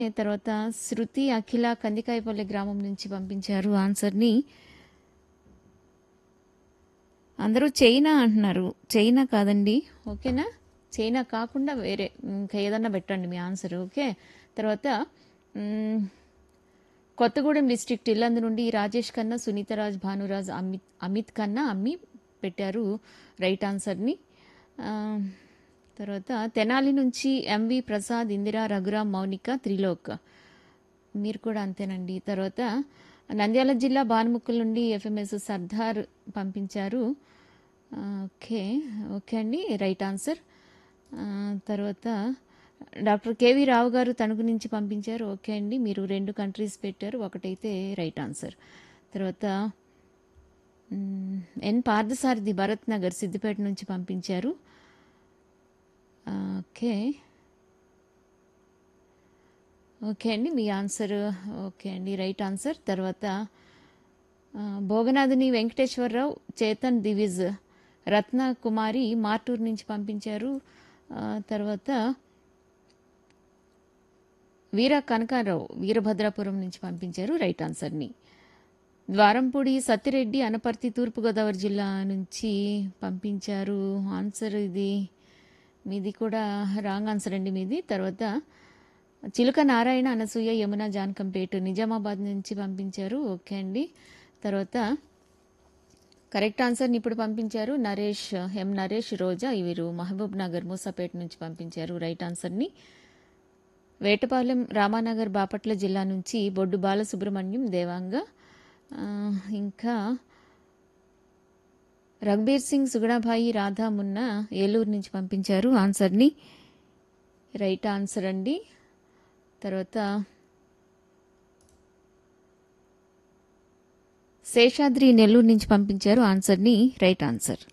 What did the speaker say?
తర్వాత శృతి అఖిల కందికాయపల్లి గ్రామం నుంచి పంపించారు ఆన్సర్ని. అందరూ చైనా అంటున్నారు. చైనా కాదండి, ఓకేనా? చైనా కాకుండా వేరే ఇంకా ఏదన్నా పెట్టండి మీ ఆన్సర్, ఓకే? తర్వాత కొత్తగూడెం డిస్ట్రిక్ట్ ఇల్లందు నుండి రాజేష్ ఖన్నా, సునీతరాజ్, భానురాజ్, అమిత్ ఖన్నా అమ్మి పెట్టారు రైట్ ఆన్సర్ని. ఆ, తర్వాత తెనాలి నుంచి ఎంవి ప్రసాద్, ఇందిరా, రఘురామ్, మౌనిక, త్రిలోక్ మీరు కూడా అంతేనండి. తర్వాత నంద్యాల జిల్లా బాన్ముక్కల నుండి ఎఫ్ఎంఎస్ సర్దార్ పంపించారు. ఓకే, ఓకే అండి, రైట్ ఆన్సర్. తర్వాత డాక్టర్ కేవీ రావు గారు తణుకు నుంచి పంపించారు. ఓకే అండి, మీరు 2 కంట్రీస్ పెట్టారు, ఒకటైతే రైట్ ఆన్సర్. తర్వాత ఎన్ పార్థసారథి భరత్ నగర్ సిద్దిపేట నుంచి పంపించారు. ఓకే, ఓకే అండి, మీ ఆన్సర్ ఓకే అండి, రైట్ ఆన్సర్. తర్వాత భోగనాథుని వెంకటేశ్వరరావు, చేతన్ దివిజ్, రత్న కుమారి మార్టూర్ నుంచి పంపించారు. తర్వాత వీర కనకారావు వీరభద్రాపురం నుంచి పంపించారు రైట్ ఆన్సర్ని. ద్వారంపూడి సత్తిరెడ్డి అనపర్తి తూర్పుగోదావరి జిల్లా నుంచి పంపించారు ఆన్సర్. ఇది మీది కూడా రాంగ్ ఆన్సర్ అండి మీది. తర్వాత చిలుక నారాయణ, అనసూయ, యమున, జాన్కంపేట నిజామాబాద్ నుంచి పంపించారు. ఓకే అండి. తర్వాత కరెక్ట్ ఆన్సర్ని ఇప్పుడు పంపించారు నరేష్, నరేష్, రోజా, వీరు మహబూబ్ నగర్ మూసాపేట నుంచి పంపించారు రైట్ ఆన్సర్ని. వేటపాలెం రామానగర్ బాపట్ల జిల్లా నుంచి బొడ్డు బాలసుబ్రహ్మణ్యం, దేవాంగ, ఇంకా రఘుబీర్ సింగ్, సుగుణాభాయి, రాధా, మున్న ఏలూరు నుంచి పంపించారు ఆన్సర్ని, రైట్ ఆన్సర్ అండి. తర్వాత శేషాద్రి నెల్లూరు నుంచి పంపించారు ఆన్సర్ని, రైట్ ఆన్సర్.